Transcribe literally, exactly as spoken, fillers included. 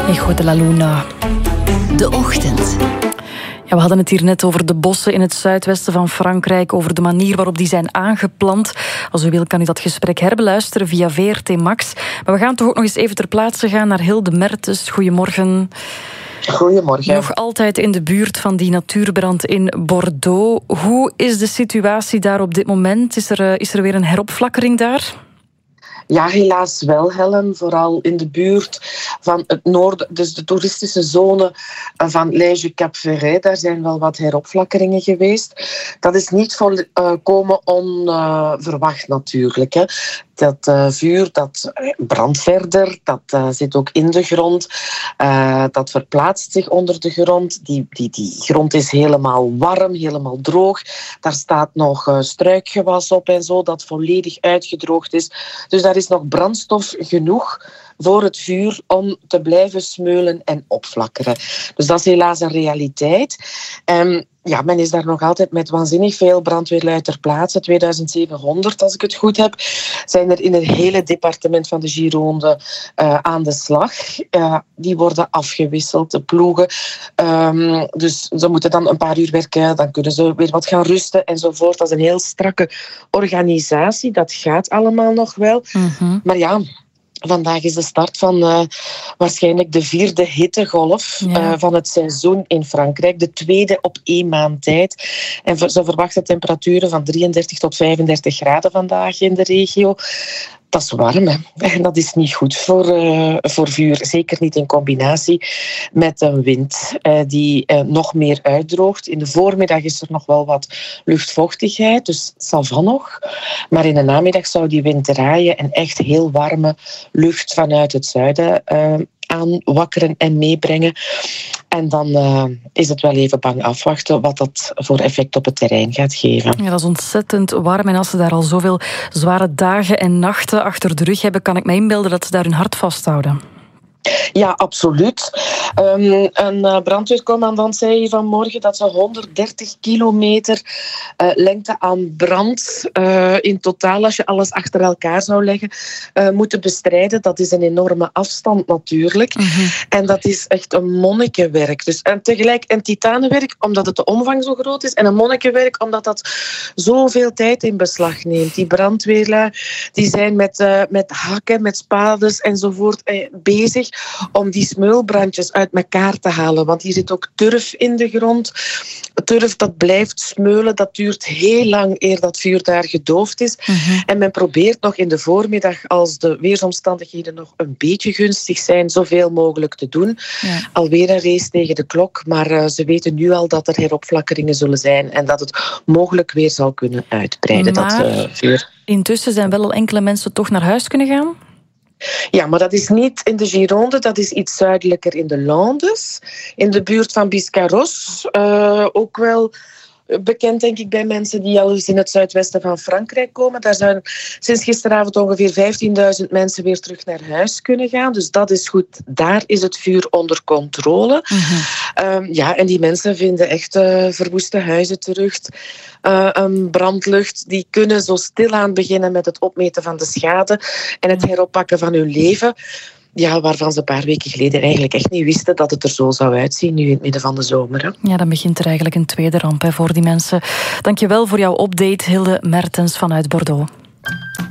Echo de la Luna. De ochtend. Ja, we hadden het hier net over de bossen in het zuidwesten van Frankrijk, over de manier waarop die zijn aangeplant. Als u wil kan u dat gesprek herbeluisteren via V R T Max. Maar we gaan toch ook nog eens even ter plaatse gaan naar Hilde Mertens. Goedemorgen. Goedemorgen. Nog altijd in de buurt van die natuurbrand in Bordeaux. Hoe is de situatie daar op dit moment? Is er, is er weer een heropflakkering daar? Ja, helaas wel, Helen. Vooral in de buurt van het noorden, dus de toeristische zone van Lège Cap Ferret. Daar zijn wel wat heropflakkeringen geweest. Dat is niet volkomen onverwacht natuurlijk. Hè. Dat uh, vuur dat brandt verder, dat uh, zit ook in de grond, uh, dat verplaatst zich onder de grond. Die, die, die grond is helemaal warm, helemaal droog. Daar staat nog uh, struikgewas op en zo, dat volledig uitgedroogd is. Dus daar is nog brandstof genoeg voor het vuur om te blijven smeulen en opflakkeren. Dus dat is helaas een realiteit. Um, ja, men is daar nog altijd met waanzinnig veel brandweerlui ter plaatse. tweeduizend zevenhonderd, als ik het goed heb, zijn er in het hele departement van de Gironde uh, aan de slag. Uh, die worden afgewisseld, de ploegen. Um, dus ze moeten dan een paar uur werken, dan kunnen ze weer wat gaan rusten enzovoort. Dat is een heel strakke organisatie. Dat gaat allemaal nog wel. Mm-hmm. Maar ja... Vandaag is de start van uh, waarschijnlijk de vierde hittegolf ja. uh, van het seizoen in Frankrijk. De tweede op één maand tijd. En ze verwachten temperaturen van drieëndertig tot vijfendertig graden vandaag in de regio. Dat is warm, hè. En dat is niet goed voor, uh, voor vuur. Zeker niet in combinatie met een wind uh, die uh, nog meer uitdroogt. In de voormiddag is er nog wel wat luchtvochtigheid, dus ça va nog. Maar in de namiddag zou die wind draaien en echt heel warme lucht vanuit het zuiden uh, aanwakkeren en meebrengen. En dan uh, is het wel even bang afwachten wat dat voor effect op het terrein gaat geven. Ja, dat is ontzettend warm. En als ze daar al zoveel zware dagen en nachten achter de rug hebben, kan ik me inbeelden dat ze daar hun hart vasthouden. Ja, absoluut. Um, een uh, brandweercommandant zei vanmorgen dat ze honderddertig kilometer uh, lengte aan brand uh, in totaal, als je alles achter elkaar zou leggen, uh, moeten bestrijden. Dat is een enorme afstand natuurlijk. Mm-hmm. En dat is echt een monnikenwerk. Dus, en tegelijk een titanenwerk, omdat het de omvang zo groot is, en een monnikenwerk, omdat dat zoveel tijd in beslag neemt. Die brandweerlui die zijn met, uh, met hakken, met spades enzovoort uh, bezig om die smeulbrandjes uit elkaar te halen. Want hier zit ook turf in de grond. Turf dat blijft smeulen, dat duurt heel lang eer dat vuur daar gedoofd is. Mm-hmm. En men probeert nog in de voormiddag, als de weersomstandigheden nog een beetje gunstig zijn, zoveel mogelijk te doen. Ja. Alweer een race tegen de klok, maar uh, ze weten nu al dat er heropflakkeringen zullen zijn en dat het mogelijk weer zal kunnen uitbreiden, maar dat uh, vuur. Intussen zijn wel al enkele mensen toch naar huis kunnen gaan? Ja, maar dat is niet in de Gironde, dat is iets zuidelijker in de Landes. In de buurt van Biscarrosse, uh, ook wel bekend denk ik bij mensen die al eens in het zuidwesten van Frankrijk komen. Daar zijn sinds gisteravond ongeveer vijftienduizend mensen weer terug naar huis kunnen gaan. Dus dat is goed. Daar is het vuur onder controle. Mm-hmm. Um, ja, en die mensen vinden echt uh, verwoeste huizen terug. Uh, een brandlucht. Die kunnen zo stilaan beginnen met het opmeten van de schade en het heroppakken van hun leven. Ja, waarvan ze een paar weken geleden eigenlijk echt niet wisten dat het er zo zou uitzien, nu in het midden van de zomer. Hè. Ja, dan begint er eigenlijk een tweede ramp hè, voor die mensen. Dank je wel voor jouw update, Hilde Mertens vanuit Bordeaux.